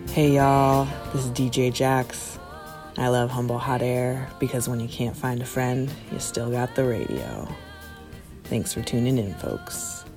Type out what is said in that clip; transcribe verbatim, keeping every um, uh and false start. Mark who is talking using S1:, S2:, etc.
S1: Hey y'all, this is D J Jax. I love Humble Hot Air because when you can't find a friend, you still got the radio. Thanks for tuning in, folks.